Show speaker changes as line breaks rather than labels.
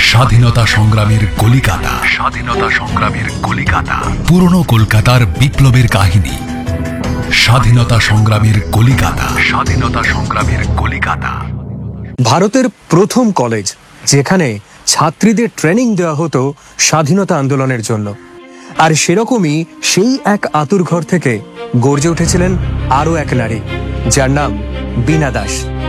স্বাধীনতা সংগ্রামের কলিকাতা, পুরনো কলকাতার বিপ্লবের কাহিনী। স্বাধীনতা সংগ্রামের কলিকাতা।
ভারতের প্রথম কলেজ, যেখানে ছাত্রীদের ট্রেনিং দেওয়া হতো স্বাধীনতা আন্দোলনের জন্য। আর সেরকমই সেই এক আতুর ঘর থেকে গর্জে উঠেছিলেন আরো এক নারী, যার নাম বীণা দাস।